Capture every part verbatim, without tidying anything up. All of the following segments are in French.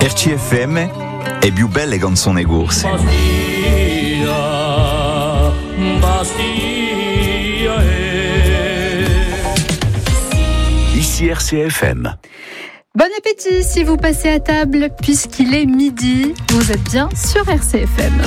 R C F M è più belle canzoni corse. Ici R C F M. Bon appétit si vous passez à table, puisqu'il est midi, vous êtes bien sur R C F M.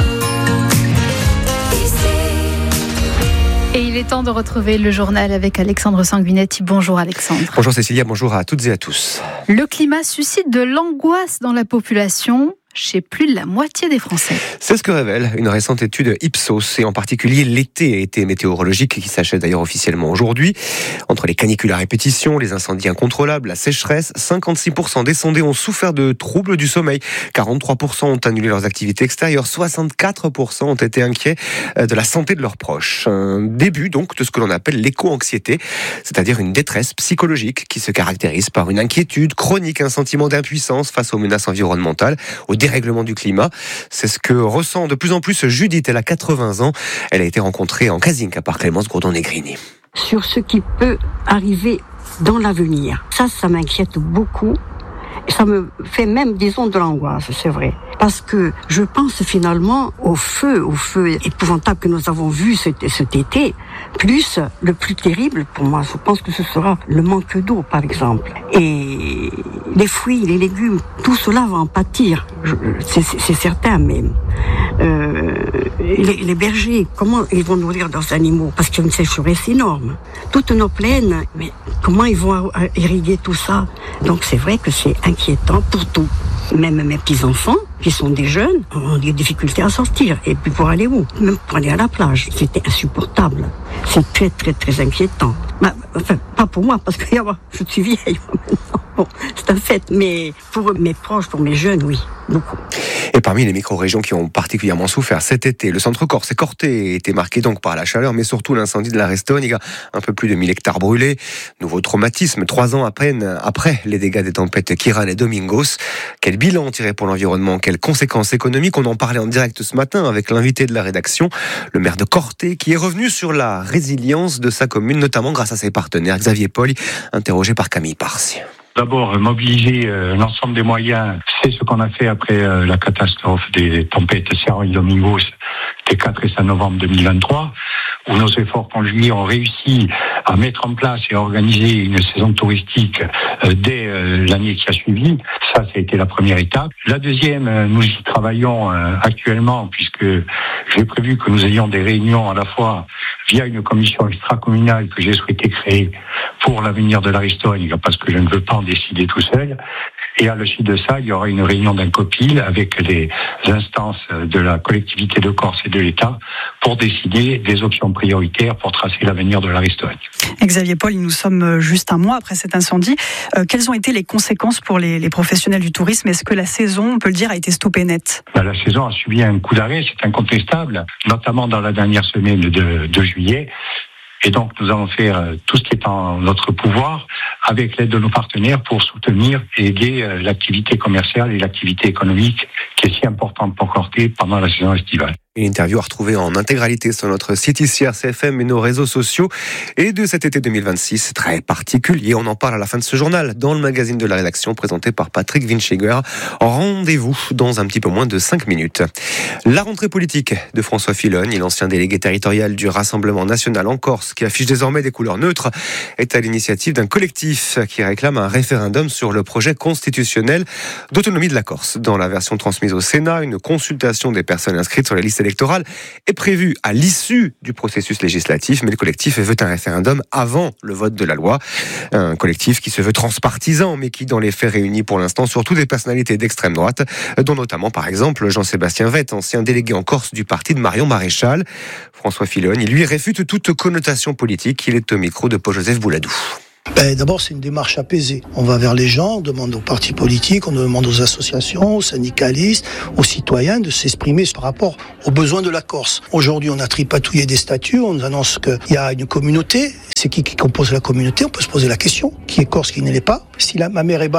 Et il est temps de retrouver le journal avec Alexandre Sanguinetti. Bonjour Alexandre. Bonjour Cécilia, bonjour à toutes et à tous. Le climat suscite de l'angoisse dans la population chez plus de la moitié des Français. C'est ce que révèle une récente étude Ipsos, et en particulier l'été, été météorologique qui s'achève d'ailleurs officiellement aujourd'hui. Entre les canicules à répétition, les incendies incontrôlables, la sécheresse, cinquante-six pour cent des sondés ont souffert de troubles du sommeil, quarante-trois pour cent ont annulé leurs activités extérieures, soixante-quatre pour cent ont été inquiets de la santé de leurs proches. Un début donc de ce que l'on appelle l'éco-anxiété, c'est-à-dire une détresse psychologique qui se caractérise par une inquiétude chronique, un sentiment d'impuissance face aux menaces environnementales, aux dérèglement du climat. C'est ce que ressent de plus en plus Judith. Elle a quatre-vingts ans. Elle a été rencontrée en casinca par Clémence Gourdon-Negrini. Sur ce qui peut arriver dans l'avenir. Ça, ça m'inquiète beaucoup. Et ça me fait même, disons, de l'angoisse, c'est vrai. Parce que je pense finalement au feu, au feu épouvantable que nous avons vu cet, cet été, plus le plus terrible pour moi, je pense que ce sera le manque d'eau, par exemple. Et les fruits, les légumes, tout cela va en pâtir, je, c'est, c'est certain même. Euh, les, les bergers, comment ils vont nourrir leurs animaux? Parce qu'il y a une sécheresse énorme. Toutes nos plaines, mais comment ils vont irriguer tout ça? Donc c'est vrai que c'est inquiétant pour tout. Même mes petits-enfants, qui sont des jeunes, ont des difficultés à sortir. Et puis pour aller où? Même pour aller à la plage. C'était insupportable. C'est très très très inquiétant. Bah, enfin, pas pour moi, parce que je suis vieille maintenant. Bon, c'est un fait. Mais pour mes proches, pour mes jeunes, oui, beaucoup. Et parmi les micro-régions qui ont particulièrement souffert cet été, le centre Corse et Corté était marqué donc par la chaleur, mais surtout l'incendie de la Restonica, un peu plus de mille hectares brûlés. Nouveau traumatisme, trois ans à peine après les dégâts des tempêtes Kiran et Domingos. Quel bilan tiré pour l'environnement, quelles conséquences économiques? On en parlait en direct ce matin avec l'invité de la rédaction, le maire de Corté, qui est revenu sur la résilience de sa commune, notamment grâce à ses partenaires. Xavier Poli, interrogé par Camille Parsi. D'abord, mobiliser euh, l'ensemble des moyens, c'est ce qu'on a fait après euh, la catastrophe des tempêtes Ciarán et Domingos des quatre et cinq novembre deux mille vingt-trois, où nos efforts conjugués ont réussi à mettre en place et à organiser une saison touristique euh, dès euh, l'année qui a suivi. Ça, ça a été la première étape. La deuxième, euh, nous y travaillons euh, actuellement, puisque j'ai prévu que nous ayons des réunions à la fois via une commission extra-communale que j'ai souhaité créer pour l'avenir de la Restonica, parce que je ne veux pas en décider tout seul. Et à la suite de ça, il y aura une réunion d'un copil avec les instances de la collectivité de Corse et de l'État pour décider des options prioritaires pour tracer l'avenir de la Restonica. Xavier Paul, nous sommes juste un mois après cet incendie. Euh, quelles ont été les conséquences pour les, les professionnels du tourisme? Est-ce que la saison, on peut le dire, a été stoppée net? Ben, la saison a subi un coup d'arrêt, c'est incontestable, notamment dans la dernière semaine de, de juillet. Et donc, nous allons faire tout ce qui est en notre pouvoir avec l'aide de nos partenaires pour soutenir et aider l'activité commerciale et l'activité économique qui est si importante pour Corté pendant la saison estivale. Une interview à retrouver en intégralité sur notre site ici R C F M et nos réseaux sociaux. Et de cet été deux mille vingt-six, très particulier, on en parle à la fin de ce journal dans le magazine de la rédaction présenté par Patrick Winchiger. Rendez-vous dans un petit peu moins de cinq minutes. La rentrée politique de François Fillogne, l'ancien délégué territorial du Rassemblement national en Corse, qui affiche désormais des couleurs neutres, est à l'initiative d'un collectif qui réclame un référendum sur le projet constitutionnel d'autonomie de la Corse. Dans la version transmise au Sénat, une consultation des personnes inscrites sur la liste électorale est prévue à l'issue du processus législatif, mais le collectif veut un référendum avant le vote de la loi. Un collectif qui se veut transpartisan, mais qui dans les faits réunit pour l'instant surtout des personnalités d'extrême droite, dont notamment par exemple Jean-Sébastien Vette, ancien délégué en Corse du parti de Marion Maréchal. François Fillogne, il lui réfute toute connotation politique. Il est au micro de Paul-Joseph Bouladou. Ben, d'abord, c'est une démarche apaisée. On va vers les gens, on demande aux partis politiques, on demande aux associations, aux syndicalistes, aux citoyens de s'exprimer par rapport aux besoins de la Corse. Aujourd'hui, on a tripatouillé des statuts, on nous annonce qu'il y a une communauté. C'est qui qui compose la communauté? On peut se poser la question. Qui est corse, qui ne l'est pas? Si la, ma mère est basque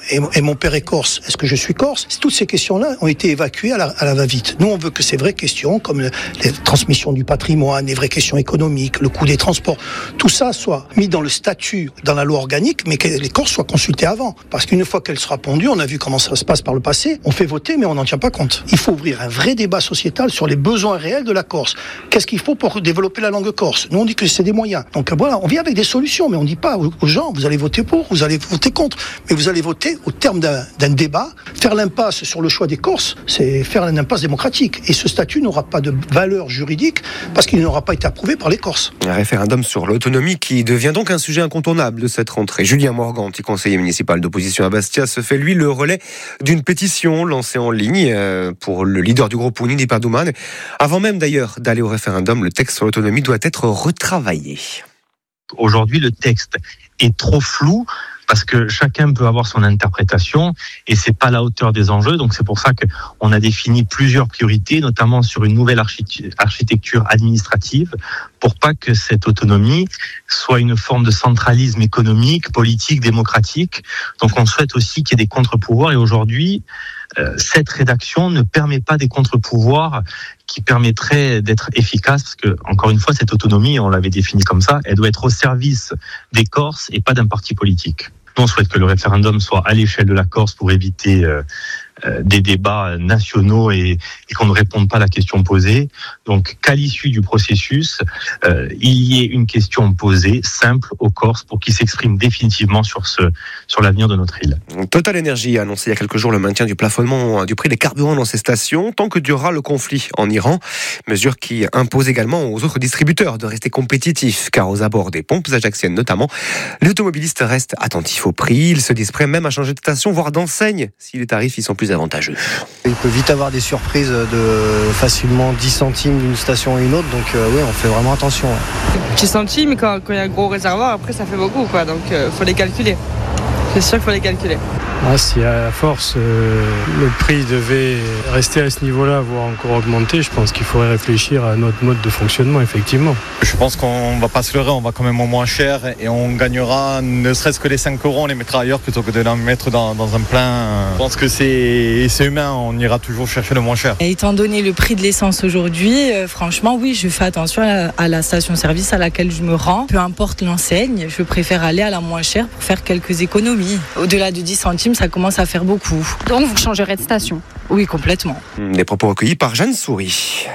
et, et mon père est corse, est-ce que je suis corse? Toutes ces questions-là ont été évacuées à la, à la va-vite. Nous, on veut que ces vraies questions, comme le, les transmissions du patrimoine, les vraies questions économiques, le coût des transports, tout ça soit mis dans le statut, dans la loi organique, mais que les Corses soient consultés avant. Parce qu'une fois qu'elle sera pondue, on a vu comment ça se passe par le passé, on fait voter, mais on n'en tient pas compte. Il faut ouvrir un vrai débat sociétal sur les besoins réels de la Corse. Qu'est-ce qu'il faut pour développer la langue corse? Nous, on dit que c'est des moyens. Donc voilà, on vient avec des solutions, mais on ne dit pas aux gens, vous allez voter pour, vous allez voter contre, mais vous allez voter au terme d'un, d'un débat. Faire l'impasse sur le choix des Corses, c'est faire une impasse démocratique. Et ce statut n'aura pas de valeur juridique parce qu'il n'aura pas été approuvé par les Corses. Un référendum sur l'autonomie qui devient donc un sujet incontournable de cette rentrée. Julien Morgan, petit conseiller municipal d'opposition à Bastia, se fait lui le relais d'une pétition lancée en ligne pour le leader du groupe Unidi Paduman. Avant même d'ailleurs d'aller au référendum, le texte sur l'autonomie doit être retravaillé. Aujourd'hui, le texte est trop flou parce que chacun peut avoir son interprétation et c'est pas à la hauteur des enjeux. Donc c'est pour ça que on a défini plusieurs priorités, notamment sur une nouvelle architecture administrative, pour pas que cette autonomie soit une forme de centralisme économique, politique, démocratique. Donc on souhaite aussi qu'il y ait des contre-pouvoirs et aujourd'hui, euh, cette rédaction ne permet pas des contre-pouvoirs qui permettraient d'être efficaces parce que, encore une fois, cette autonomie, on l'avait définie comme ça, elle doit être au service des Corses et pas d'un parti politique. Nous, on souhaite que le référendum soit à l'échelle de la Corse pour éviter euh, euh, des débats nationaux et, et qu'on ne réponde pas à la question posée. Donc, qu'à l'issue du processus, euh, il y ait une question posée, simple, aux Corses pour qu'ils s'expriment définitivement sur, ce, sur l'avenir de notre île. Total Energy a annoncé il y a quelques jours le maintien du plafonnement du prix des carburants dans ses stations tant que durera le conflit en Iran. Mesure qui impose également aux autres distributeurs de rester compétitifs, car aux abords des pompes ajaxiennes notamment, les automobilistes restent attentifs au prix. Ils se disent prêts même à changer de station, voire d'enseigne, si les tarifs y sont plus avantageux. Il peut vite avoir des surprises de facilement dix centimes d'une station à une autre, donc euh, oui, on fait vraiment attention. Ouais. dix centimes, mais quand il y a un gros réservoir, après ça fait beaucoup, quoi, donc il euh, faut les calculer. C'est sûr qu'il faut les calculer. Ah, si à force euh, le prix devait rester à ce niveau-là, voire encore augmenter, je pense qu'il faudrait réfléchir à notre mode de fonctionnement, effectivement. Je pense qu'on ne va pas se leurrer, on va quand même au moins cher et on gagnera ne serait-ce que les cinq euros, on les mettra ailleurs plutôt que de les mettre dans, dans un plein. Je pense que c'est, c'est humain, on ira toujours chercher le moins cher. Et étant donné le prix de l'essence aujourd'hui, euh, franchement, oui, je fais attention à la, à la station-service à laquelle je me rends. Peu importe l'enseigne, je préfère aller à la moins chère pour faire quelques économies. Au-delà de dix centimes, ça commence à faire beaucoup. Donc vous changerez de station? Oui, complètement. Des propos recueillis par Jeanne Souris.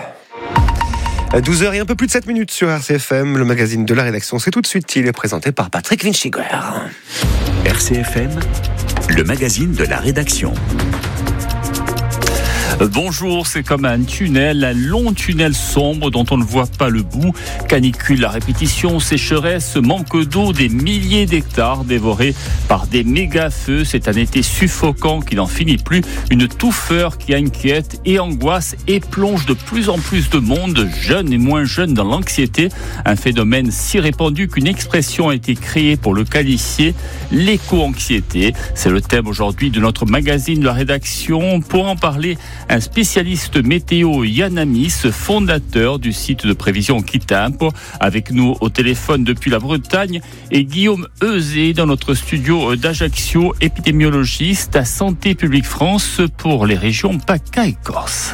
douze heures et un peu plus de sept minutes sur R C F M, le magazine de la rédaction. C'est tout de suite, il est présenté par Patrick Winchiger. R C F M, le magazine de la rédaction. Bonjour, c'est comme un tunnel, un long tunnel sombre dont on ne voit pas le bout. Canicule à répétition, sécheresse, manque d'eau, des milliers d'hectares dévorés par des méga-feux. C'est un été suffocant qui n'en finit plus. Une touffeur qui inquiète et angoisse et plonge de plus en plus de monde, jeunes et moins jeunes, dans l'anxiété. Un phénomène si répandu qu'une expression a été créée pour le qualifier, l'éco-anxiété. C'est le thème aujourd'hui de notre magazine de la rédaction. Pour en parler, un spécialiste météo, Yann Amis, fondateur du site de prévision Kitempo, avec nous au téléphone depuis la Bretagne, et Guillaume Euzé dans notre studio d'Ajaccio, épidémiologiste à Santé publique France pour les régions PACA et Corse.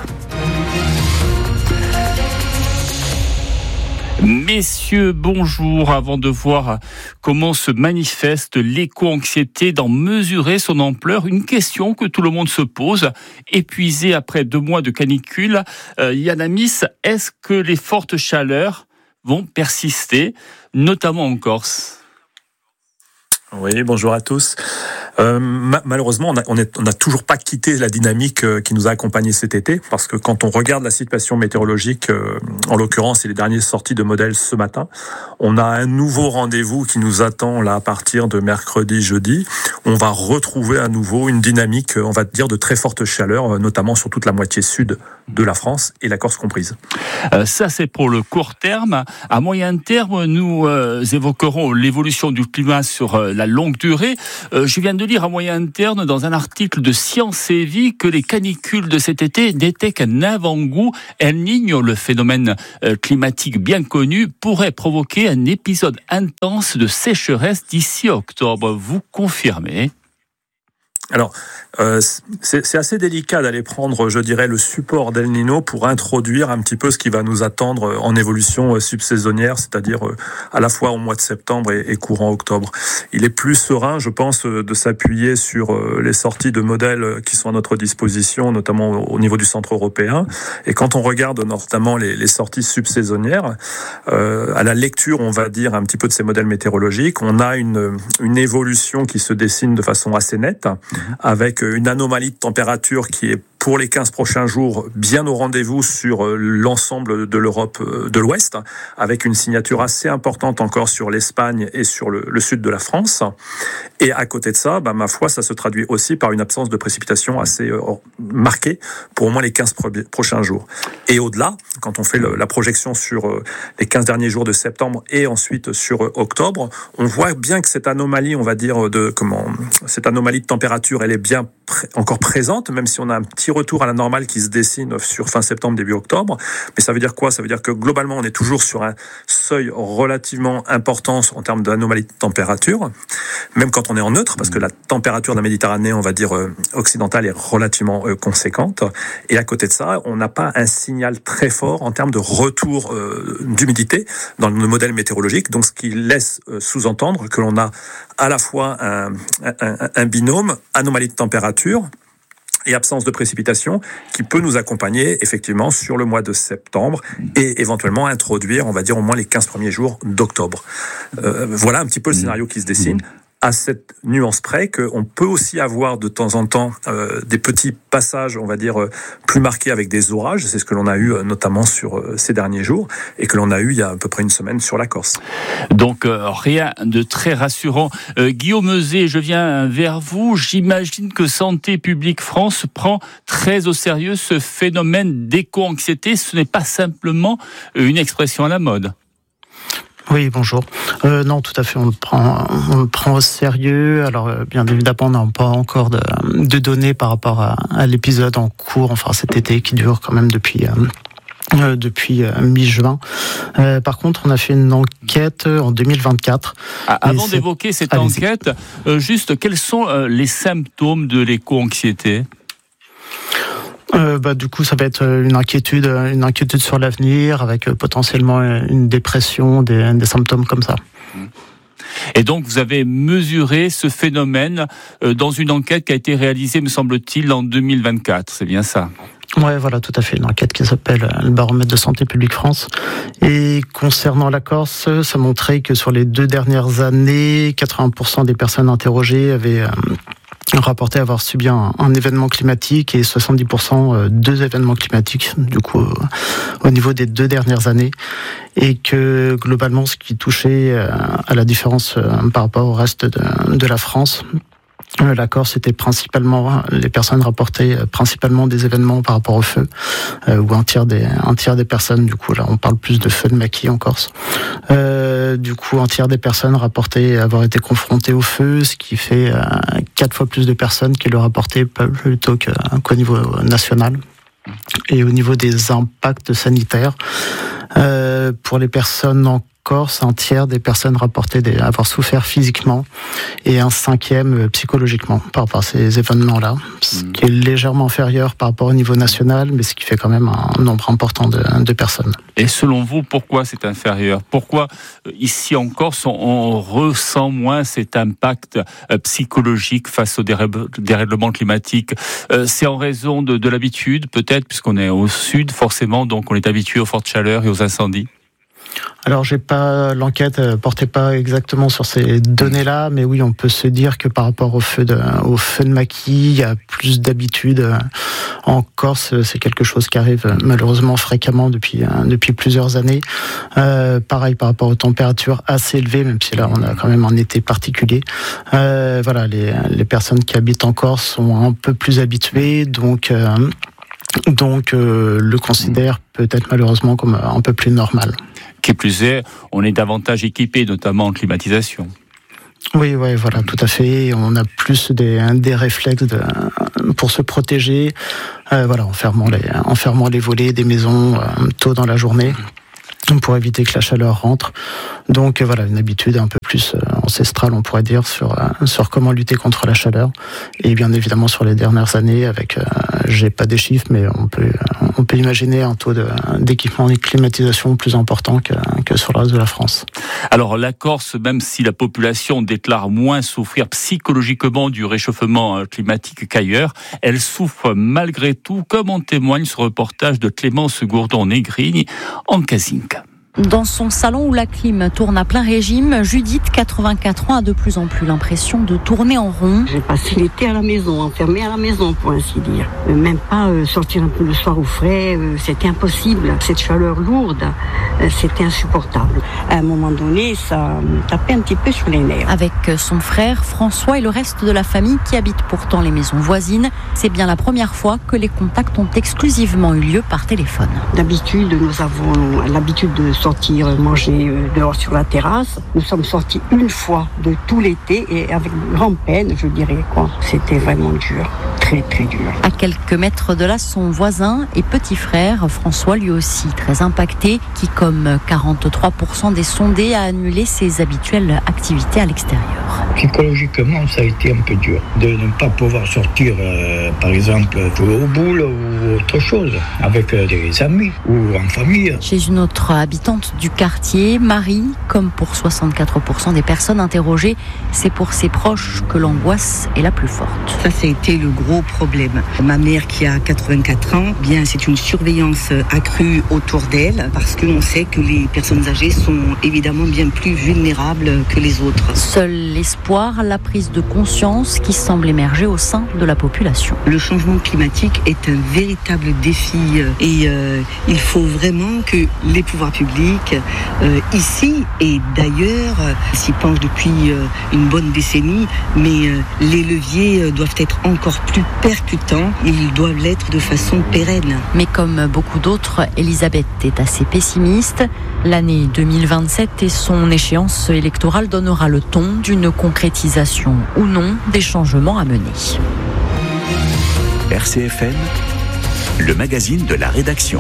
Messieurs, bonjour. Avant de voir comment se manifeste l'éco-anxiété, d'en mesurer son ampleur, une question que tout le monde se pose, épuisé après deux mois de canicule. Euh, Yann Amis, est-ce que les fortes chaleurs vont persister, notamment en Corse ? Oui, bonjour à tous. Euh, ma- malheureusement, on a, on est, on a toujours pas quitté la dynamique euh, qui nous a accompagnés cet été, parce que quand on regarde la situation météorologique, euh, en l'occurrence, et les dernières sorties de modèles ce matin, on a un nouveau rendez-vous qui nous attend là à partir de mercredi, jeudi. On va retrouver à nouveau une dynamique, on va dire, de très forte chaleur, notamment sur toute la moitié sud de la France et la Corse comprise. Euh, ça, c'est pour le court terme. À moyen terme, nous euh, évoquerons l'évolution du climat sur euh, la longue durée. Euh, je viens de lire à moyen terme dans un article de Science et Vie que les canicules de cet été n'étaient qu'un avant-goût. El Niño, le phénomène euh, climatique bien connu, pourrait provoquer un épisode intense de sécheresse d'ici octobre. Vous confirmez ? Alors, euh, c'est, c'est assez délicat d'aller prendre, je dirais, le support d'El Niño pour introduire un petit peu ce qui va nous attendre en évolution subsaisonnière, c'est-à-dire à la fois au mois de septembre et, et courant octobre. Il est plus serein, je pense, de s'appuyer sur les sorties de modèles qui sont à notre disposition, notamment au niveau du centre européen. Et quand on regarde notamment les, les sorties subsaisonnières, euh, à la lecture, on va dire, un petit peu de ces modèles météorologiques, on a une, une évolution qui se dessine de façon assez nette, avec une anomalie de température qui est pour les quinze prochains jours bien au rendez-vous sur l'ensemble de l'Europe de l'Ouest, avec une signature assez importante encore sur l'Espagne et sur le, le sud de la France. Et à côté de ça, bah, ma foi, ça se traduit aussi par une absence de précipitations assez euh, marquée pour au moins les quinze pro- prochains jours. Et au-delà, quand on fait le, la projection sur euh, les quinze derniers jours de septembre et ensuite sur euh, octobre, on voit bien que cette anomalie, on va dire, de comment, cette anomalie de température, elle est bien pr- encore présente, même si on a un petit retour à la normale qui se dessine sur fin septembre, début octobre. Mais ça veut dire quoi ? Ça veut dire que globalement, on est toujours sur un seuil relativement important en termes d'anomalie de température, même quand on est en neutre, parce que la température de la Méditerranée, on va dire euh, occidentale, est relativement euh, conséquente. Et à côté de ça, on n'a pas un signal très fort en termes de retour euh, d'humidité dans le modèle météorologique, donc ce qui laisse euh, sous-entendre que l'on a à la fois un, un, un binôme anomalie de température et absence de précipitation qui peut nous accompagner effectivement sur le mois de septembre et éventuellement introduire, on va dire, au moins les quinze premiers jours d'octobre. Euh, voilà un petit peu le scénario qui se dessine. À cette nuance près qu'on peut aussi avoir de temps en temps euh, des petits passages, on va dire, euh, plus marqués avec des orages. C'est ce que l'on a eu euh, notamment sur euh, ces derniers jours et que l'on a eu il y a à peu près une semaine sur la Corse. Donc euh, rien de très rassurant. Euh, Guillaume Euzet, je viens vers vous. J'imagine que Santé publique France prend très au sérieux ce phénomène d'éco-anxiété. Ce n'est pas simplement une expression à la mode. Oui, bonjour. Euh, non, tout à fait, on le prend, on le prend au sérieux. Alors, euh, bien évidemment, on n'a pas encore de, de données par rapport à, à l'épisode en cours, enfin cet été qui dure quand même depuis. Euh, Euh, depuis euh, mi-juin. Euh, par contre, on a fait une enquête en deux mille vingt-quatre. Ah, avant d'évoquer cette Allez-y. enquête, euh, juste quels sont euh, les symptômes de l'éco-anxiété ? Euh, bah, du coup, ça va être une inquiétude, une inquiétude sur l'avenir, avec euh, potentiellement une dépression, des, des symptômes comme ça. Et donc, vous avez mesuré ce phénomène euh, dans une enquête qui a été réalisée, me semble-t-il, en deux mille vingt-quatre. C'est bien ça ? Ouais, voilà, tout à fait. Une enquête qui s'appelle le baromètre de Santé publique France. Et concernant la Corse, ça montrait que sur les deux dernières années, quatre-vingts pour cent des personnes interrogées avaient euh, rapporté avoir subi un, un événement climatique et soixante-dix pour cent deux événements climatiques, du coup, euh, au niveau des deux dernières années. Et que globalement, ce qui touchait euh, à la différence euh, par rapport au reste de, de la France, la Corse était principalement, les personnes rapportaient principalement des événements par rapport au feu, euh, où un tiers des un tiers des personnes, du coup là on parle plus de feu de maquis en Corse. Euh, du coup un tiers des personnes rapportaient avoir été confrontées au feu, ce qui fait euh, quatre fois plus de personnes qui le rapportaient plutôt qu'au niveau national. Et au niveau des impacts sanitaires, euh, pour les personnes en Corse, un tiers des personnes rapportaient des, avoir souffert physiquement et un cinquième psychologiquement par rapport à ces événements-là, ce qui est légèrement inférieur par rapport au niveau national, mais ce qui fait quand même un nombre important de, de personnes. Et selon vous, pourquoi c'est inférieur ? Pourquoi ici en Corse, on, on ressent moins cet impact psychologique face au dérèglement climatique ? C'est en raison de, de l'habitude, peut-être, puisqu'on est au sud, forcément, donc on est habitué aux fortes chaleurs et aux incendies ? Alors, j'ai pas, l'enquête portait pas exactement sur ces données-là, mais oui, on peut se dire que par rapport au feu de, au feu de maquis, il y a plus d'habitude. En Corse, c'est quelque chose qui arrive malheureusement fréquemment depuis, depuis plusieurs années. Euh, pareil, par rapport aux températures assez élevées, même si là, on a quand même un été particulier. Euh, voilà, les, les personnes qui habitent en Corse sont un peu plus habituées, donc, euh, donc, euh, le considèrent peut-être malheureusement comme un peu plus normal. Qui plus est, on est davantage équipé, notamment en climatisation. Oui, oui, voilà, tout à fait. On a plus des, des réflexes de, pour se protéger, euh, voilà, en fermant les, en fermant les volets des maisons euh, tôt dans la journée. pour éviter que la chaleur rentre. Donc voilà, une habitude un peu plus ancestrale, on pourrait dire, sur, sur comment lutter contre la chaleur. Et bien évidemment, sur les dernières années, avec, euh, j'ai pas des chiffres, mais on peut, on peut imaginer un taux de, d'équipement et de climatisation plus important que, que sur le reste de la France. Alors la Corse, même si la population déclare moins souffrir psychologiquement du réchauffement climatique qu'ailleurs, elle souffre malgré tout, comme en témoigne ce reportage de Clémence Gourdon-Négrigne en Casinca. Dans son salon où la clim tourne à plein régime, Judith, quatre-vingt-quatre ans, a de plus en plus l'impression de tourner en rond. J'ai passé l'été à la maison, enfermée à la maison pour ainsi dire. Même pas euh, sortir un peu le soir au frais, euh, c'était impossible. Cette chaleur lourde, euh, c'était insupportable. À un moment donné, ça tapait un petit peu sur les nerfs. Avec son frère François et le reste de la famille qui habite pourtant les maisons voisines, c'est bien la première fois que les contacts ont exclusivement eu lieu par téléphone. D'habitude, nous avons l'habitude de sortir manger dehors sur la terrasse. Nous sommes sortis une fois de tout l'été et avec grande peine, je dirais quoi. C'était vraiment dur, très très dur. À quelques mètres de là, son voisin et petit frère, François, lui aussi très impacté, qui comme quarante-trois pour cent des sondés a annulé ses habituelles activités à l'extérieur. Psychologiquement, ça a été un peu dur de ne pas pouvoir sortir, euh, par exemple, jouer aux boules ou autre chose, avec euh, des amis ou en famille. Chez une autre habitante du quartier, Marie, comme pour soixante-quatre pour cent des personnes interrogées, c'est pour ses proches que l'angoisse est la plus forte. Ça, ça a été le gros problème. Ma mère qui a quatre-vingt-quatre ans, bien, c'est une surveillance accrue autour d'elle parce qu'on sait que les personnes âgées sont évidemment bien plus vulnérables que les autres. Seul l'espoir, la prise de conscience qui semble émerger au sein de la population. Le changement climatique est un véritable défi et euh, il faut vraiment que les pouvoirs publics Euh, ici et d'ailleurs euh, s'y penchent depuis euh, une bonne décennie, mais euh, les leviers euh, doivent être encore plus percutants, ils doivent l'être de façon pérenne. Mais comme beaucoup d'autres, Elisabeth est assez pessimiste. L'année deux mille vingt-sept et son échéance électorale donnera le ton d'une concrétisation ou non des changements à mener. R C F M, le magazine de la rédaction.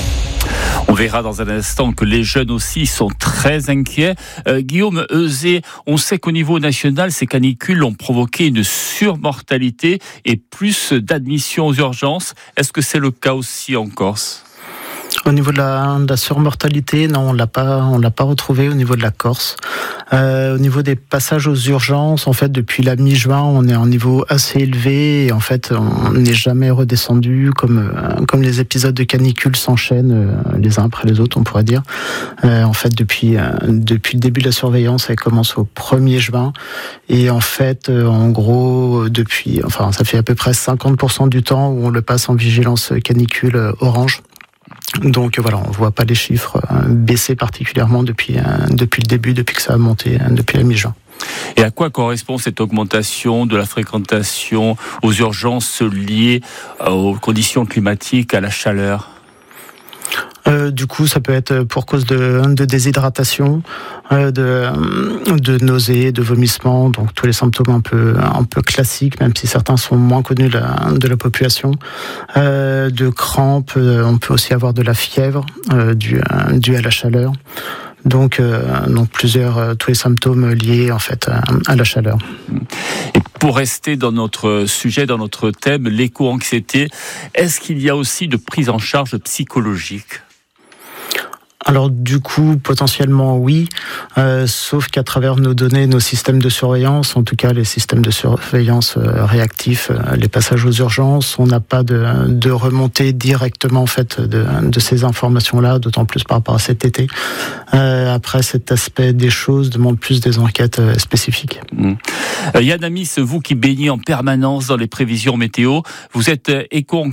On verra dans un instant que les jeunes aussi sont très inquiets. Euh, Guillaume Euzet, on sait qu'au niveau national, ces canicules ont provoqué une surmortalité et plus d'admissions aux urgences. Est-ce que c'est le cas aussi en Corse ? Au niveau de la, de la surmortalité, non, on l'a pas, on l'a pas retrouvé au niveau de la Corse. Euh, au niveau des passages aux urgences, en fait, depuis la mi-juin, on est à un niveau assez élevé et en fait, on n'est jamais redescendu comme euh, comme les épisodes de canicule s'enchaînent euh, les uns après les autres, on pourrait dire. Euh, en fait, depuis euh, depuis le début de la surveillance, elle commence au premier juin et en fait, euh, en gros, depuis, enfin, ça fait à peu près cinquante pour cent du temps où on le passe en vigilance canicule euh, orange. Donc voilà, on voit pas les chiffres baisser particulièrement depuis depuis le début, depuis que ça a monté, depuis la mi-juin. Et à quoi correspond cette augmentation de la fréquentation aux urgences liées aux conditions climatiques, à la chaleur ? Euh, du coup, ça peut être pour cause de, de déshydratation, euh, de, de nausées, de vomissements, donc tous les symptômes un peu, un peu classiques, même si certains sont moins connus de la, de la population. Euh, de crampes, euh, on peut aussi avoir de la fièvre euh, due, due à la chaleur. Donc, euh, donc plusieurs, euh, tous les symptômes liés en fait à, à la chaleur. Et pour rester dans notre sujet, dans notre thème, l'éco-anxiété, est-ce qu'il y a aussi de prise en charge psychologique ? Alors du coup, potentiellement oui, euh, sauf qu'à travers nos données, nos systèmes de surveillance, en tout cas les systèmes de surveillance euh, réactifs, euh, les passages aux urgences, on n'a pas de, de remontée directement en fait de, de ces informations-là, d'autant plus par rapport à cet été. Euh, après, cet aspect des choses demande plus des enquêtes euh, spécifiques. Mmh. Euh, Yann Amis, vous qui baignez en permanence dans les prévisions météo, vous êtes euh, éco-anxieux ?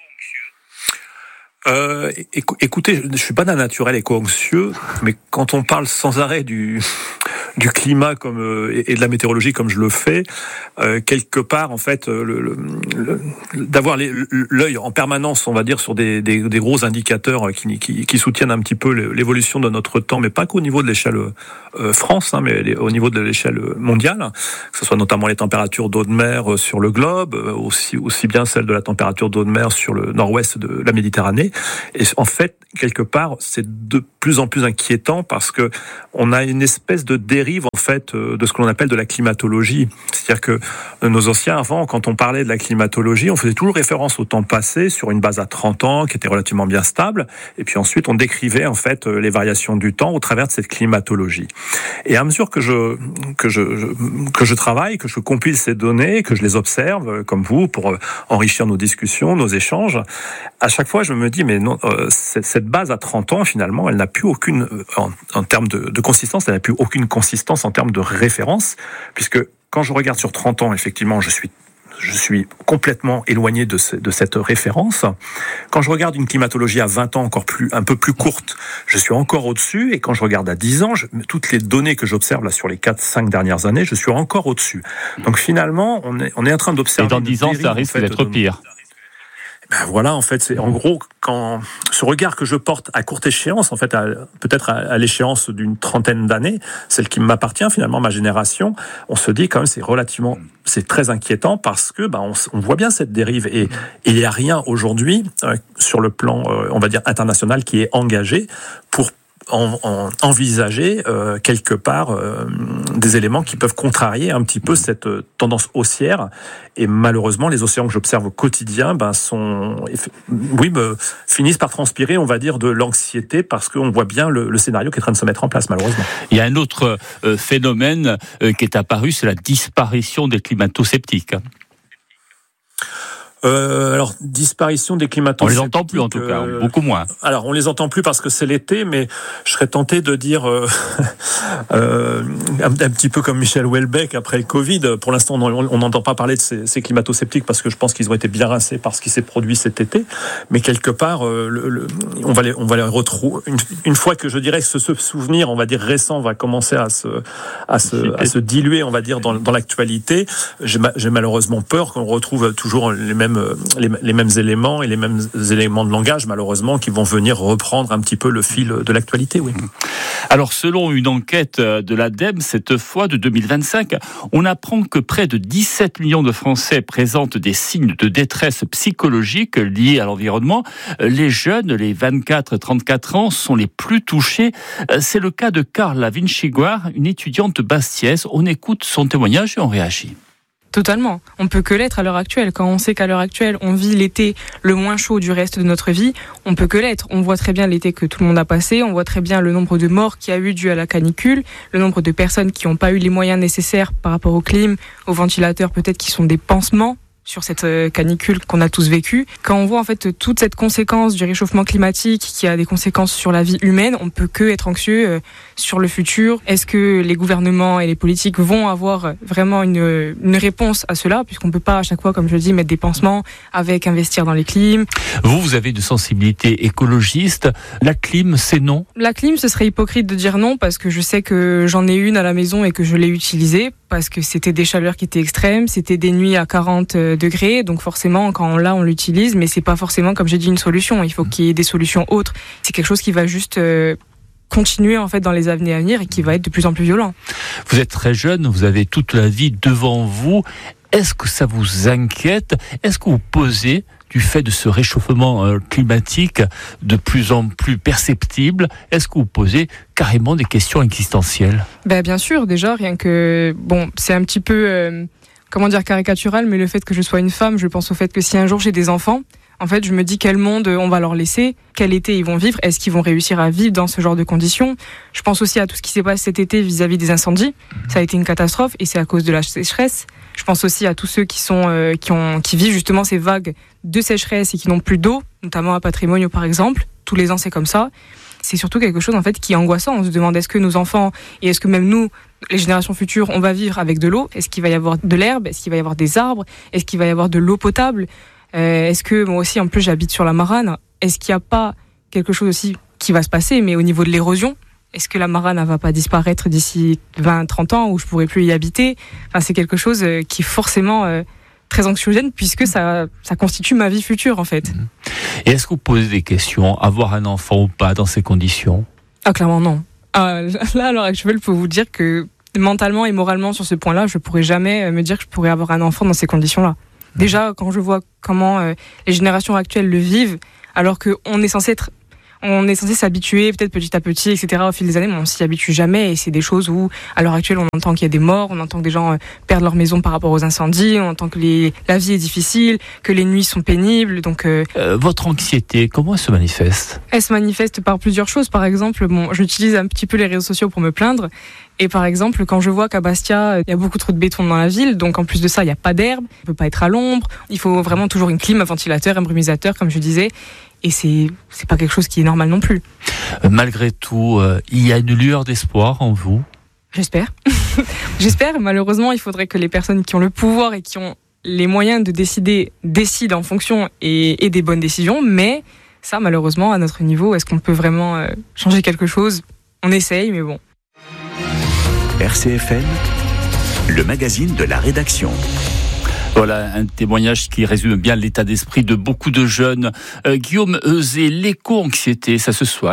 Euh, écoutez, je suis pas d'un naturel éco-anxieux, mais quand on parle sans arrêt du du climat comme euh, et, et de la météorologie comme je le fais, euh, quelque part en fait le, le, le, d'avoir les, l'œil en permanence, on va dire, sur des, des, des gros indicateurs qui, qui, qui soutiennent un petit peu l'évolution de notre temps, mais pas qu'au niveau de l'échelle euh, France, hein, mais au niveau de l'échelle mondiale, que ce soit notamment les températures d'eau de mer sur le globe, aussi aussi bien celle de la température d'eau de mer sur le nord-ouest de la Méditerranée. Et en fait, quelque part, c'est de plus en plus inquiétant parce que on a une espèce de dérive en fait de ce que l'on appelle de la climatologie. C'est-à-dire que nos anciens avant, quand on parlait de la climatologie, on faisait toujours référence au temps passé sur une base à trente ans qui était relativement bien stable, et puis ensuite on décrivait en fait les variations du temps au travers de cette climatologie. Et à mesure que je que je, je que je travaille, que je compile ces données, que je les observe comme vous pour enrichir nos discussions, nos échanges, à chaque fois je me dis mais non, euh, cette base à trente ans finalement, elle n'a plus aucune en, en termes de, de consistance, elle n'a plus aucune consistance en termes de référence, puisque quand je regarde sur trente ans, effectivement, je suis je suis complètement éloigné de, ce, de cette référence. Quand je regarde une climatologie à vingt ans, encore plus, un peu plus courte, je suis encore au-dessus. Et quand je regarde à dix ans, je, toutes les données que j'observe là sur les quatre cinq dernières années, je suis encore au-dessus. Donc finalement, on est, on est en train d'observer... Et dans dix ans, ça risque en fait, d'être pire. Ben voilà, en fait, c'est en gros quand ce regard que je porte à courte échéance, en fait, à, peut-être à, à l'échéance d'une trentaine d'années, celle qui m'appartient finalement, ma génération, on se dit quand même c'est relativement, c'est très inquiétant parce que ben on, on voit bien cette dérive et, et il n'y a rien aujourd'hui euh, sur le plan, euh, on va dire international, qui est engagé pour En, en, envisager euh, quelque part euh, des éléments qui peuvent contrarier un petit peu cette euh, tendance haussière. Et malheureusement, les océans que j'observe au quotidien ben, sont, oui, me, finissent par transpirer, on va dire, de l'anxiété parce qu'on voit bien le, le scénario qui est en train de se mettre en place, malheureusement. Il y a un autre euh, phénomène euh, qui est apparu, c'est la disparition des climato-sceptiques. Euh, alors, disparition des climato-sceptiques. On les entend plus en tout cas, euh, beaucoup moins. Alors, on les entend plus parce que c'est l'été, mais je serais tenté de dire euh, euh, un, un petit peu comme Michel Houellebecq après le Covid. Pour l'instant, on n'entend pas parler de ces, ces climato-sceptiques parce que je pense qu'ils ont été bien rincés par ce qui s'est produit cet été. Mais quelque part, euh, le, le, on va les, on va les retrouver. Une, une fois que je dirais que ce, ce souvenir, on va dire récent, va commencer à se, à se, à se diluer, on va dire dans, dans l'actualité. J'ai, j'ai malheureusement peur qu'on retrouve toujours les mêmes Les, les mêmes éléments et les mêmes éléments de langage, malheureusement, qui vont venir reprendre un petit peu le fil de l'actualité. Oui. Alors, selon une enquête de l'ADEME, cette fois de deux mille vingt-cinq, on apprend que près de dix-sept millions de Français présentent des signes de détresse psychologique liés à l'environnement. Les jeunes, les vingt-quatre à trente-quatre ans, sont les plus touchés. C'est le cas de Carla Vinciguar, une étudiante bastiaise. On écoute son témoignage et on réagit. Totalement. On peut que l'être à l'heure actuelle. Quand on sait qu'à l'heure actuelle, on vit l'été le moins chaud du reste de notre vie, on peut que l'être. On voit très bien l'été que tout le monde a passé, on voit très bien le nombre de morts qu'il y a eu dû à la canicule, le nombre de personnes qui n'ont pas eu les moyens nécessaires par rapport aux clim, aux ventilateurs peut-être qui sont des pansements sur cette canicule qu'on a tous vécue. Quand on voit en fait toute cette conséquence du réchauffement climatique qui a des conséquences sur la vie humaine, on peut que être anxieux sur le futur. Est-ce que les gouvernements et les politiques vont avoir vraiment une, une réponse à cela, puisqu'on peut pas à chaque fois, comme je le dis, mettre des pansements avec investir dans les clims. Vous, vous avez une sensibilité écologiste. La clim, c'est non? La clim, ce serait hypocrite de dire non, parce que je sais que j'en ai une à la maison et que je l'ai utilisée, parce que c'était des chaleurs qui étaient extrêmes, c'était des nuits à quarante degrés, donc forcément quand on l'a on l'utilise, mais c'est pas forcément, comme j'ai dit, une solution. Il faut qu'il y ait des solutions autres. C'est quelque chose qui va juste euh, continuer en fait dans les années à venir et qui va être de plus en plus violent. Vous êtes très jeune, vous avez toute la vie devant vous. Est-ce que ça vous inquiète? Est-ce que vous posez, du fait de ce réchauffement climatique de plus en plus perceptible, est-ce que vous posez carrément des questions existentielles? Ben bien sûr, déjà, rien que... Bon, c'est un petit peu, euh, comment dire, caricatural, mais le fait que je sois une femme, je pense au fait que si un jour j'ai des enfants, en fait, je me dis quel monde on va leur laisser, quel été ils vont vivre, est-ce qu'ils vont réussir à vivre dans ce genre de conditions. Je pense aussi à tout ce qui s'est passé cet été vis-à-vis des incendies. Ça a été une catastrophe et c'est à cause de la sécheresse. Je pense aussi à tous ceux qui sont euh, qui ont qui vivent justement ces vagues de sécheresse et qui n'ont plus d'eau, notamment à Patrimonio par exemple. Tous les ans, c'est comme ça. C'est surtout quelque chose en fait qui est angoissant. On se demande est-ce que nos enfants et est-ce que même nous, les générations futures, on va vivre avec de l'eau? Est-ce qu'il va y avoir de l'herbe? Est-ce qu'il va y avoir des arbres? Est-ce qu'il va y avoir de l'eau potable? euh, Est-ce que moi aussi, en plus, j'habite sur la Marane. Est-ce qu'il n'y a pas quelque chose aussi qui va se passer, mais au niveau de l'érosion? est-ce que la Marane ne va pas disparaître d'ici vingt à trente ans où je ne pourrai plus y habiter ? Enfin, c'est quelque chose qui est forcément euh, très anxiogène puisque ça, ça constitue ma vie future en fait. Et est-ce que vous posez des questions, avoir un enfant ou pas dans ces conditions ? Ah, clairement non. Ah, là, à l'heure actuelle, je peux vous dire que mentalement et moralement sur ce point-là, je ne pourrais jamais me dire que je pourrais avoir un enfant dans ces conditions-là. Déjà, quand je vois comment euh, les générations actuelles le vivent, alors qu'on est censé être, on est censé s'habituer peut-être petit à petit, et cetera au fil des années, mais on s'y habitue jamais et c'est des choses où, à l'heure actuelle, on entend qu'il y a des morts, on entend que des gens euh, perdent leur maison par rapport aux incendies, on entend que les, la vie est difficile, que les nuits sont pénibles, donc... Euh, euh, votre anxiété, comment elle se manifeste ? Elle se manifeste par plusieurs choses. Par exemple, bon, j'utilise un petit peu les réseaux sociaux pour me plaindre. Et par exemple, quand je vois qu'à Bastia, il y a beaucoup trop de béton dans la ville, donc en plus de ça, il n'y a pas d'herbe, on ne peut pas être à l'ombre, il faut vraiment toujours une clim, un ventilateur, un brumisateur, comme je disais, et c'est, c'est pas quelque chose qui est normal non plus. Euh, malgré tout, euh, il y a une lueur d'espoir en vous ? J'espère. J'espère, malheureusement, il faudrait que les personnes qui ont le pouvoir et qui ont les moyens de décider, décident en fonction et, et des bonnes décisions, mais ça, malheureusement, à notre niveau, est-ce qu'on peut vraiment euh, changer quelque chose ? On essaye, mais bon. R C F M, le magazine de la rédaction. Voilà un témoignage qui résume bien l'état d'esprit de beaucoup de jeunes. Euh, Guillaume Euzet, l'éco-anxiété, ça se soigne ?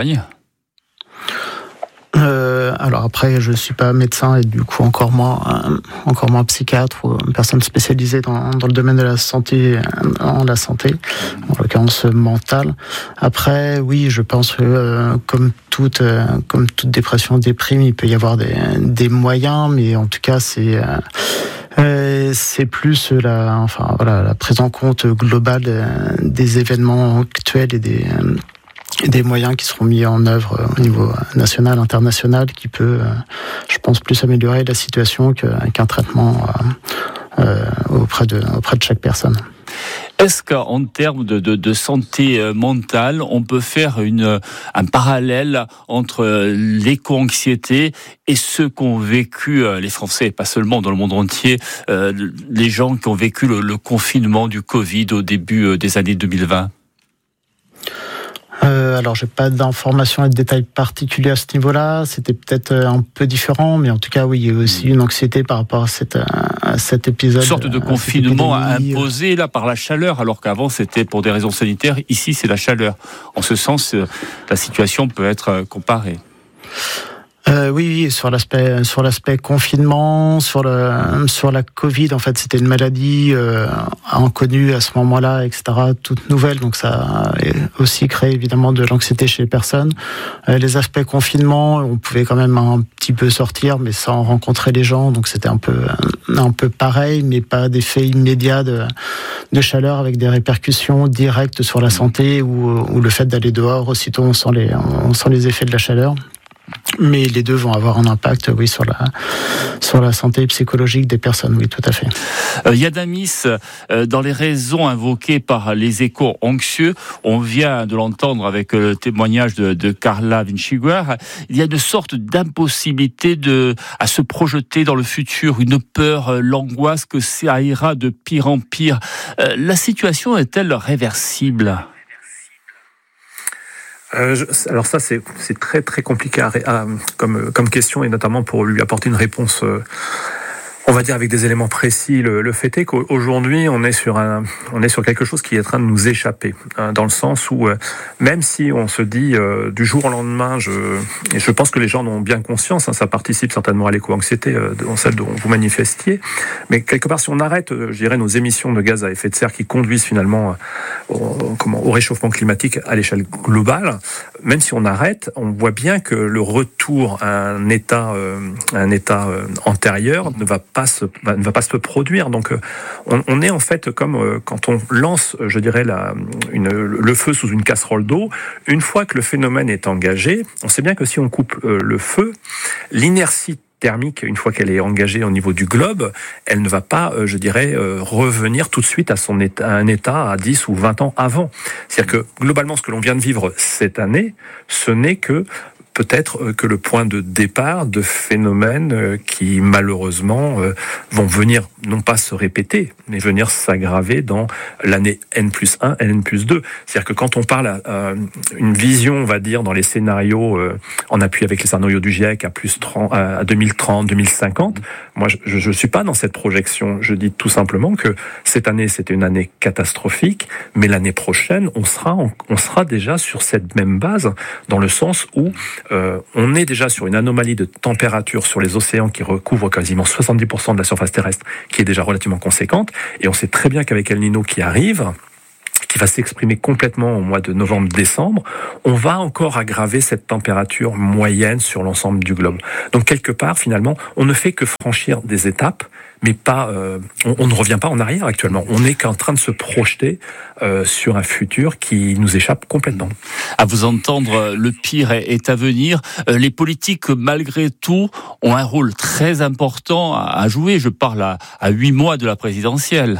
Euh, alors après, je suis pas médecin et du coup encore moins, euh, encore moins psychiatre ou personne spécialisée dans, dans le domaine de la santé, en la santé, en l'occurrence mentale. Après, oui, je pense que euh, comme toute, euh, comme toute dépression, déprime, il peut y avoir des, des moyens, mais en tout cas, c'est euh, euh, c'est plus la, enfin voilà, la prise en compte globale des, des événements actuels et des euh, des moyens qui seront mis en œuvre au niveau national, international, qui peut, je pense, plus améliorer la situation qu'un traitement euh, auprès de, auprès de chaque personne. Est-ce qu'en termes de, de, de santé mentale, on peut faire une, un parallèle entre l'éco-anxiété et ceux qu'ont vécu les Français, pas seulement dans le monde entier, euh, les gens qui ont vécu le, le confinement du Covid au début des années deux mille vingt ? Euh, alors, j'ai pas d'informations et de détails particuliers à ce niveau-là. C'était peut-être un peu différent, mais en tout cas, oui, il y a aussi une anxiété par rapport à, cette, à cet épisode. Une sorte de confinement imposé là par la chaleur, alors qu'avant c'était pour des raisons sanitaires. Ici, c'est la chaleur. En ce sens, la situation peut être comparée. Euh, oui, oui, sur l'aspect sur l'aspect confinement, sur le sur la Covid, en fait, c'était une maladie euh, inconnue à ce moment-là, et cetera, toute nouvelle, donc ça a aussi créé évidemment de l'anxiété chez les personnes. Euh, les aspects confinement, on pouvait quand même un petit peu sortir, mais sans rencontrer les gens, donc c'était un peu un peu pareil, mais pas d'effet immédiat de de chaleur avec des répercussions directes sur la santé ou ou le fait d'aller dehors, aussitôt on sent les on sent les effets de la chaleur. Mais les deux vont avoir un impact, oui, sur la sur la santé psychologique des personnes, oui, tout à fait. Euh, Yadamis, euh, dans les raisons invoquées par les échos anxieux, on vient de l'entendre avec le témoignage de, de Carla Vinciguer, il y a une sorte d'impossibilité de à se projeter dans le futur, une peur, l'angoisse que ça ira de pire en pire. Euh, la situation est-elle réversible ? Euh, je, alors ça, c'est, c'est très très compliqué à, à, comme, comme question, et notamment pour lui apporter une réponse, euh, on va dire avec des éléments précis. Le, le fait est qu'aujourd'hui, on est sur un, on est sur quelque chose qui est en train de nous échapper, hein, dans le sens où, euh, même si on se dit euh, du jour au lendemain, je, et je pense que les gens en ont bien conscience, hein, ça participe certainement à l'éco-anxiété, euh, dans celle dont vous manifestiez, mais quelque part, si on arrête, euh, je dirais, nos émissions de gaz à effet de serre qui conduisent finalement au, comment, au réchauffement climatique à l'échelle globale, même si on arrête, on voit bien que le retour à un état, euh, un état euh, antérieur ne va pas se, ne va pas se produire. Donc, euh, on, on est en fait comme euh, quand on lance, je dirais, la, une, le feu sous une casserole d'eau. Une fois que le phénomène est engagé, on sait bien que si on coupe euh, le feu, l'inertie thermique, une fois qu'elle est engagée au niveau du globe, elle ne va pas, euh, je dirais, euh, revenir tout de suite à, son état, à un état à dix ou vingt ans avant. C'est-à-dire que, globalement, ce que l'on vient de vivre cette année, ce n'est que peut-être que le point de départ de phénomènes qui malheureusement vont venir non pas se répéter, mais venir s'aggraver dans l'année N plus un, N plus deux. C'est-à-dire que quand on parle à euh, une vision, on va dire, dans les scénarios, euh, en appui avec les scénarios du GIEC à plus trente, à deux mille trente, deux mille cinquante, moi je ne suis pas dans cette projection. Je dis tout simplement que cette année c'était une année catastrophique, mais l'année prochaine on sera, on, on sera déjà sur cette même base, dans le sens où euh, on est déjà sur une anomalie de température sur les océans qui recouvre quasiment soixante-dix pour cent de la surface terrestre, qui est déjà relativement conséquente, et on sait très bien qu'avec El Niño qui arrive, qui va s'exprimer complètement au mois de novembre-décembre, on va encore aggraver cette température moyenne sur l'ensemble du globe. Donc quelque part, finalement, on ne fait que franchir des étapes, mais pas, euh, on, on ne revient pas en arrière actuellement. On n'est qu'en train de se projeter euh, sur un futur qui nous échappe complètement. À vous entendre, le pire est, est à venir. Euh, les politiques, malgré tout, ont un rôle très important à, à jouer. Je parle à, à huit mois de la présidentielle.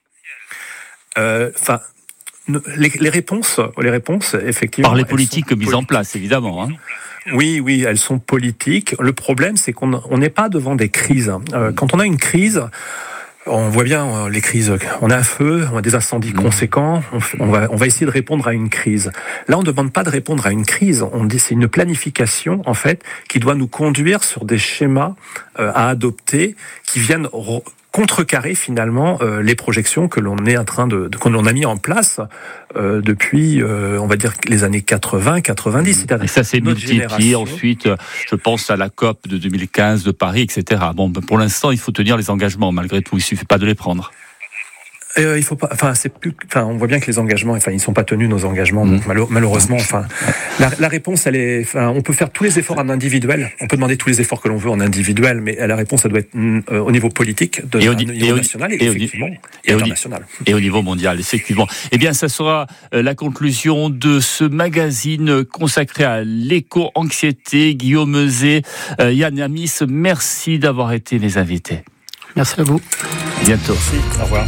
Enfin. Euh, Les, les réponses, les réponses, effectivement. Par les politiques mises en place, évidemment. Hein. Oui, oui, elles sont politiques. Le problème, c'est qu'on on n'est pas devant des crises. Euh, quand on a une crise, on voit bien les crises. On a un feu, on a des incendies mmh. conséquents. On, on va, on va essayer de répondre à une crise. Là, on ne demande pas de répondre à une crise. On dit c'est une planification, en fait, qui doit nous conduire sur des schémas euh, à adopter qui viennent re- contrecarrer finalement euh, les projections que l'on est en train de, de que l'on a mis en place euh, depuis euh, on va dire les années quatre-vingts quatre-vingt-dix. Et ça s'est multiplié ensuite. Je pense à la COP de deux mille quinze de Paris, et cetera. Bon, pour l'instant, il faut tenir les engagements malgré tout. Il suffit pas de les prendre. Euh, il faut pas. Enfin, c'est plus. Enfin, on voit bien que les engagements. Enfin, ils sont pas tenus nos engagements. Mmh. Donc, malheureusement, enfin, la, la réponse, elle est. Enfin, on peut faire tous les efforts en individuel. On peut demander tous les efforts que l'on veut en individuel, mais la réponse, elle doit être euh, au niveau politique, de, et au, au niveau et national, et, et, effectivement, et, et international. Et au niveau mondial, effectivement. Eh bien, ça sera la conclusion de ce magazine consacré à l'éco-anxiété. Guillaume Meuzet, euh, Yann Amis, merci d'avoir été les invités. Merci à vous. Bientôt. Merci. Au revoir.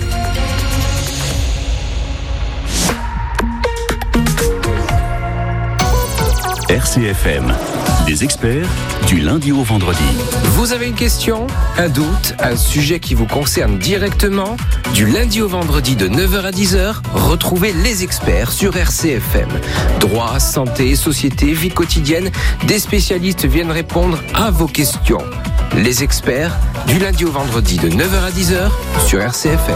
R C F M, les experts du lundi au vendredi. Vous avez une question, un doute, un sujet qui vous concerne directement? Du lundi au vendredi de neuf heures à dix heures, retrouvez les experts sur R C F M. Droit, santé, société, vie quotidienne, des spécialistes viennent répondre à vos questions. Les experts, du lundi au vendredi de neuf heures à dix heures sur R C F M.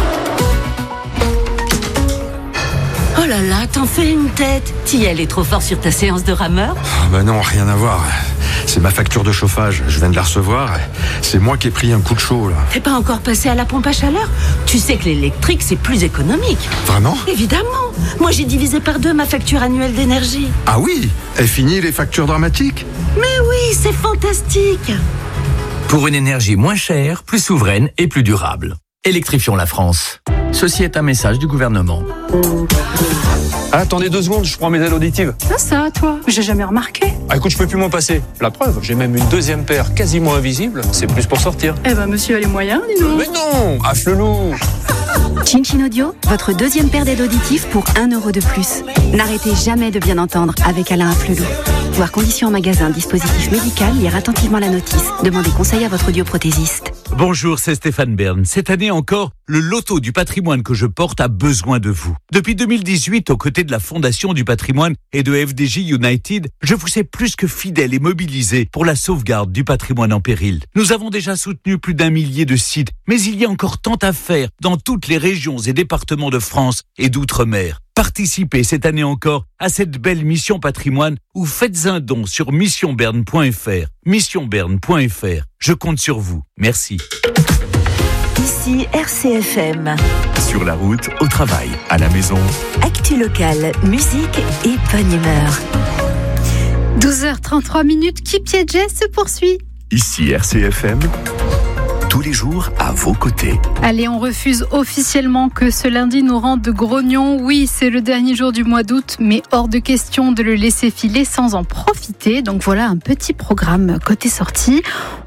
Oh là là, t'en fais une tête. Tiel est trop fort sur ta séance de rameur? Ah bah non, rien à voir. C'est ma facture de chauffage. Je viens de la recevoir. C'est moi qui ai pris un coup de chaud, là. T'es pas encore passé à la pompe à chaleur? Tu sais que l'électrique, c'est plus économique. Vraiment? Évidemment. Moi, j'ai divisé par deux ma facture annuelle d'énergie. Ah oui? Et fini les factures dramatiques? Mais oui, c'est fantastique. Pour une énergie moins chère, plus souveraine et plus durable. Électrifions la France. Ceci est un message du gouvernement. Ah, attendez deux secondes, je prends mes aides auditives. Ah ça, toi, j'ai jamais remarqué. Ah écoute, je peux plus m'en passer. La preuve, j'ai même une deuxième paire quasiment invisible. C'est plus pour sortir. Eh ben, monsieur a les moyens, dis donc. Mais non, affle-loup. Chin Chin Audio, votre deuxième paire d'aides auditives pour un euro de plus. N'arrêtez jamais de bien entendre avec Alain Afflelou. Voir conditions en magasin, dispositif médical, lire attentivement la notice. Demandez conseil à votre audioprothésiste. Bonjour, c'est Stéphane Bern. Cette année encore, le loto du patrimoine que je porte a besoin de vous. Depuis deux mille dix-huit, aux côtés de la Fondation du patrimoine et de F D J United, je vous ai plus que fidèle et mobilisé pour la sauvegarde du patrimoine en péril. Nous avons déjà soutenu plus d'un millier de sites, mais il y a encore tant à faire dans toutes les régions et départements de France et d'outre-mer. Participez cette année encore à cette belle mission patrimoine ou faites un don sur mission berne point f r. mission berne point f r. Je compte sur vous. Merci. Ici R C F M. Sur la route, au travail, à la maison. Actu locale, musique et bonne humeur. douze heures trente-trois minutes, Qui piégeait se poursuit. Ici R C F M. Tous les jours à vos côtés. Allez, on refuse officiellement que ce lundi nous rende de grognons. Oui, c'est le dernier jour du mois d'août, mais hors de question de le laisser filer sans en profiter. Donc voilà un petit programme côté sortie.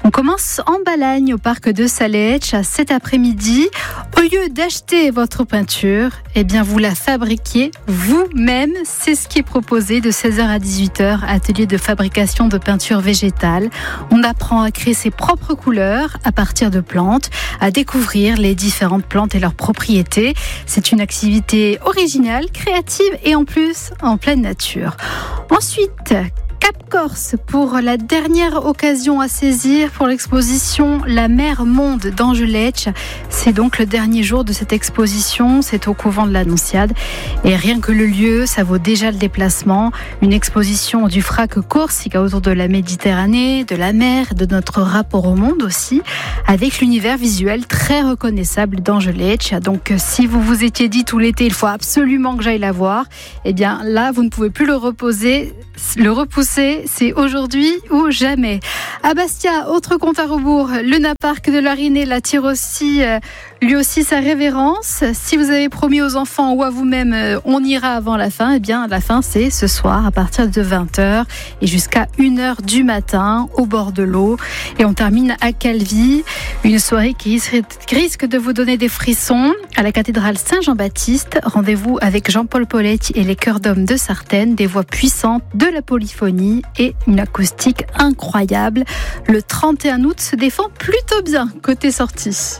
On commence en Balagne au parc de Salèche cet après-midi. Au lieu d'acheter votre peinture, eh bien vous la fabriquez vous-même. C'est ce qui est proposé de seize heures à dix-huit heures, atelier de fabrication de peinture végétale. On apprend à créer ses propres couleurs à partir de plantes, à découvrir les différentes plantes et leurs propriétés. C'est une activité originale, créative et en plus en pleine nature. Ensuite, Cap Corse pour la dernière occasion à saisir pour l'exposition La Mer Monde d'Angeletch. C'est donc le dernier jour de cette exposition, c'est au couvent de l'Annonciade. Et rien que le lieu, ça vaut déjà le déplacement. Une exposition du frac corsica autour de la Méditerranée, de la mer, de notre rapport au monde aussi, avec l'univers visuel très reconnaissable d'Angeletch. Donc si vous vous étiez dit tout l'été, il faut absolument que j'aille la voir, eh bien là, vous ne pouvez plus le reposer, le repousser. C'est aujourd'hui ou jamais. À Bastia, autre compte à rebours, le Luna Park de Lariné l'attire aussi, euh, lui aussi sa révérence. Si vous avez promis aux enfants ou à vous-même, euh, on ira avant la fin, eh bien la fin c'est ce soir à partir de vingt heures et jusqu'à une heure du matin au bord de l'eau. Et on termine à Calvi, une soirée qui risque de vous donner des frissons à la cathédrale Saint-Jean-Baptiste. Rendez-vous avec Jean-Paul Poletti et les chœurs d'hommes de Sartène, des voix puissantes, de la polyphonie et une acoustique incroyable. Le trente et un août se défend plutôt bien côté sortie.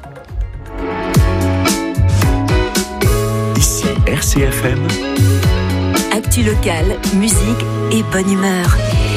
Ici R C F M. Actu locale, musique et bonne humeur.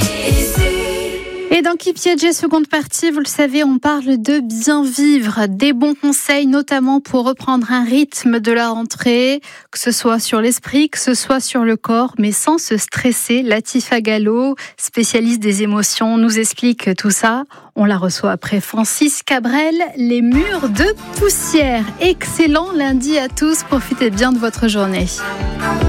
Et dans Qui Piège, seconde partie, vous le savez, on parle de bien vivre, des bons conseils, notamment pour reprendre un rythme de la rentrée, que ce soit sur l'esprit, que ce soit sur le corps, mais sans se stresser. Latifa Gallo, spécialiste des émotions, nous explique tout ça. On la reçoit après Francis Cabrel, les murs de poussière. Excellent lundi à tous, profitez bien de votre journée.